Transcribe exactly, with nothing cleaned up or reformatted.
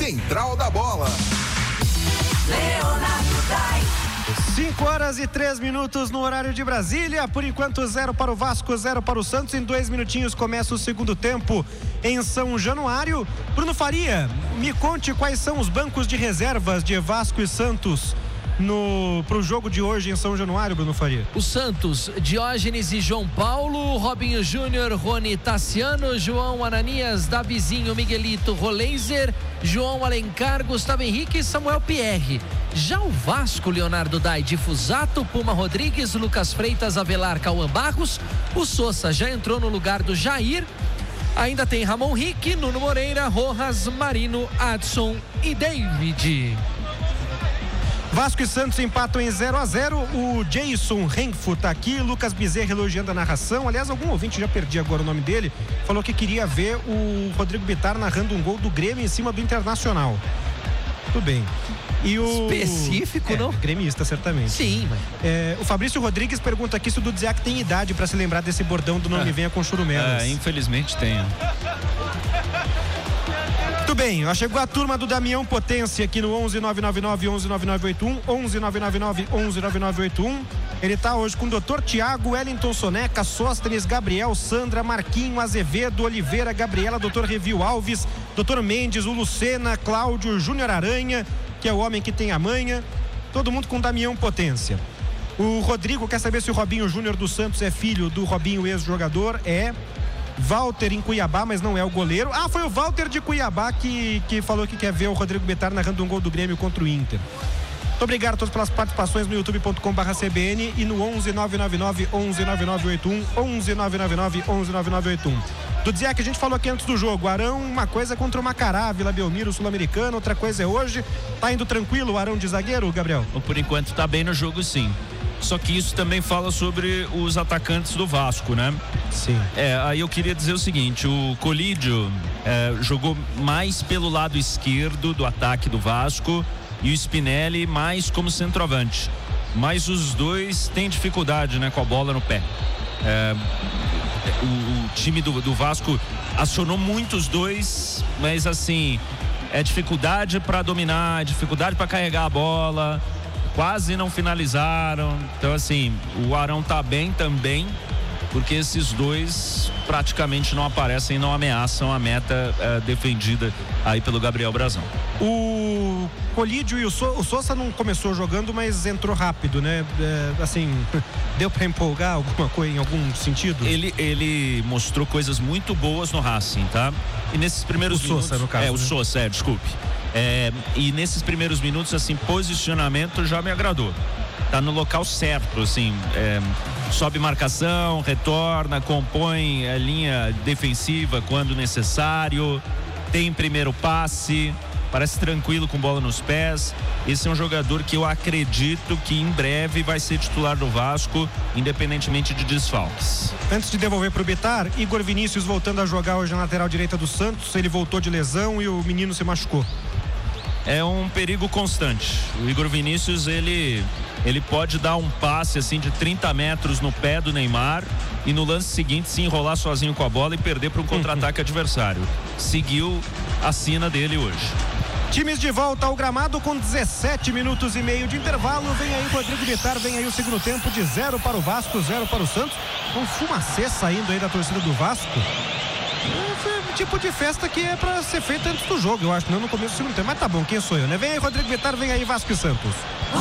Central da Bola. Leonardo Dai. cinco horas e três minutos no horário de Brasília. Por enquanto, zero para o Vasco, zero para o Santos. Em dois minutinhos começa o segundo tempo em São Januário. Bruno Faria, me conte quais são os bancos de reservas de Vasco e Santos no pro jogo de hoje em São Januário, Bruno Faria. O Santos, Diógenes e João Paulo, Robinho Júnior, Rony Tassiano, João Ananias, Davizinho, Miguelito, Roleiser, João Alencar, Gustavo Henrique e Samuel Pierre. Já o Vasco, Leonardo Dai, de Fusato, Puma Rodrigues, Lucas Freitas, Avelar, Cauã Barros. O Sousa já entrou no lugar do Jair. Ainda tem Ramon Rick, Nuno Moreira, Rojas, Marino, Adson e David. Vasco e Santos empatam em zero a zero. O Jason Renfo tá aqui, Lucas Bezerra elogiando a narração. Aliás, algum ouvinte, já perdi agora o nome dele, falou que queria ver o Rodrigo Bittar narrando um gol do Grêmio em cima do Internacional. Tudo bem. E o... Específico, é, não? Gremista, certamente. Sim, mas... É, o Fabrício Rodrigues pergunta aqui se o Dudziak tem idade para se lembrar desse bordão do Não Me Venha com Churumelas. É, infelizmente tem. Muito bem, ó, chegou a turma do Damião Potência aqui no onze nove nove nove, onze nove nove oito um, onze nove nove nove, onze nove nove oito um. Ele tá hoje com o doutor Tiago, Wellington Soneca, Sóstenes, Gabriel, Sandra, Marquinho, Azevedo, Oliveira, Gabriela, doutor Revil Alves, doutor Mendes, o Lucena, Cláudio, Júnior Aranha, que é o homem que tem a manha, todo mundo com Damião Potência. O Rodrigo quer saber se o Robinho Júnior do Santos é filho do Robinho, ex-jogador. É. Walter em Cuiabá, mas não é o goleiro. Ah, foi o Walter de Cuiabá que, que falou que quer ver o Rodrigo Bittar narrando um gol do Grêmio contra o Inter. Muito obrigado a todos pelas participações no youtube ponto com barra C B N e no onze nove nove nove, onze nove nove oito um, onze nove nove nove, onze nove nove oito um. Do Dudziak, a gente falou aqui antes do jogo, Arão, uma coisa contra o Macará, Vila Belmiro, Sul-Americano, outra coisa é hoje. Tá indo tranquilo o Arão de zagueiro, Gabriel? Por enquanto tá bem no jogo, sim. Só que isso também fala sobre os atacantes do Vasco, né? Sim. É, aí eu queria dizer o seguinte, o Colídio é, jogou mais pelo lado esquerdo do ataque do Vasco e o Spinelli mais como centroavante. Mas os dois têm dificuldade, né, com a bola no pé. É, o, o time do, do Vasco acionou muito os dois, mas assim, é dificuldade para dominar, é dificuldade para carregar a bola. Quase não finalizaram. Então assim, o Arão tá bem também, porque esses dois praticamente não aparecem, não ameaçam a meta é, defendida aí pelo Gabriel Brazão. O Colídio e o, so, o Sousa não começou jogando, mas entrou rápido, né? É, assim, deu para empolgar alguma coisa em algum sentido? Ele, ele mostrou coisas muito boas no Racing, tá? E nesses primeiros o minutos... Sousa, no caso, É, o né? Sousa, é, desculpe. É, e nesses primeiros minutos, assim, posicionamento já me agradou. Tá no local certo, assim, é, sobe marcação, retorna, compõe a linha defensiva quando necessário, tem primeiro passe, parece tranquilo com bola nos pés. Esse é um jogador que eu acredito que em breve vai ser titular do Vasco, independentemente de desfalques. Antes de devolver para o Bittar, Igor Vinícius voltando a jogar hoje na lateral direita do Santos. Ele voltou de lesão e o menino se machucou. É um perigo constante. O Igor Vinícius, ele, ele pode dar um passe assim de trinta metros no pé do Neymar e no lance seguinte se enrolar sozinho com a bola e perder para um contra-ataque adversário. Seguiu a sina dele hoje. Times de volta ao gramado com dezessete minutos e meio de intervalo. Vem aí Rodrigo Bittar, vem aí o segundo tempo de zero para o Vasco, zero para o Santos. Com fumacê saindo aí da torcida do Vasco. É um tipo de festa que é pra ser feita antes do jogo, eu acho, não no começo do segundo tempo. Mas tá bom, quem sou eu, né? Vem aí Rodrigo Bittar, vem aí Vasco e Santos.